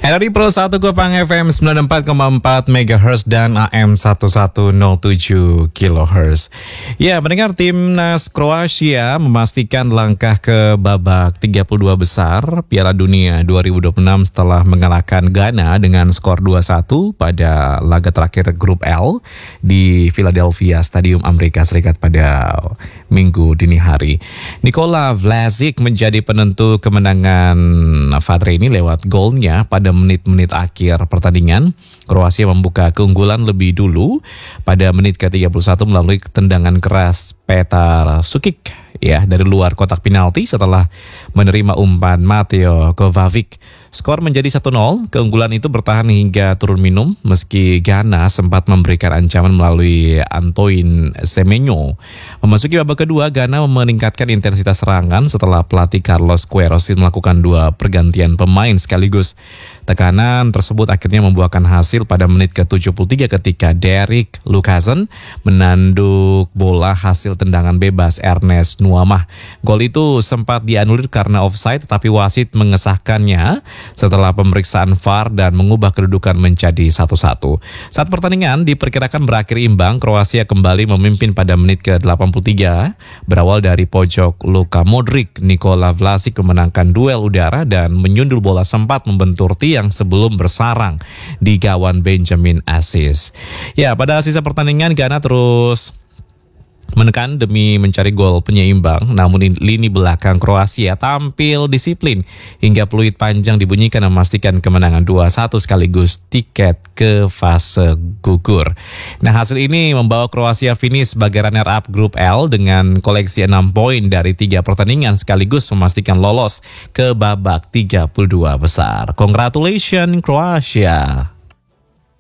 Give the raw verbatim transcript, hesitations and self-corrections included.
R R I Pro satu Kupang F M sembilan puluh empat koma empat megahertz dan A M seribu seratus tujuh kilohertz. Ya, mendengar timnas Kroasia memastikan langkah ke babak tiga puluh dua besar Piala Dunia dua ribu dua puluh enam setelah mengalahkan Ghana dengan skor dua satu pada laga terakhir grup L di Philadelphia Stadium Amerika Serikat pada Minggu dini hari. Nikola Vlasic menjadi penentu kemenangan Fatra ini lewat golnya pada menit-menit akhir pertandingan. Kroasia membuka keunggulan lebih dulu pada menit ke tiga puluh satu melalui tendangan keras Petar Sukic ya dari luar kotak penalti setelah menerima umpan Mateo Kovacic. Skor menjadi satu nol. Keunggulan itu bertahan hingga turun minum meski Ghana sempat memberikan ancaman melalui Antoine Semenyo. Memasuki babak kedua, Ghana meningkatkan intensitas serangan setelah pelatih Carlos Queiroz melakukan dua pergantian pemain sekaligus. Tekanan tersebut akhirnya membuahkan hasil pada menit ke tujuh puluh tiga ketika Derrick Lucassen menanduk bola hasil tendangan bebas Ernest Nuamah. Gol itu sempat dianulir karena offside tetapi wasit mengesahkannya setelah pemeriksaan V A R dan mengubah kedudukan menjadi satu satu. Saat pertandingan diperkirakan berakhir imbang, Kroasia kembali memimpin pada menit ke delapan puluh tiga. Berawal dari pojok Luka Modric, Nikola Vlasic memenangkan duel udara dan menyundul bola sempat membentur tiang sebelum bersarang di gawang Benjamin Aziz. Ya, pada sisa pertandingan Ghana terus menekan demi mencari gol penyeimbang, namun lini belakang Kroasia tampil disiplin hingga peluit panjang dibunyikan memastikan kemenangan dua satu sekaligus tiket ke fase gugur. Nah, hasil ini membawa Kroasia finish sebagai runner-up grup L dengan koleksi enam poin dari tiga pertandingan sekaligus memastikan lolos ke babak tiga puluh dua besar. Congratulations Kroasia.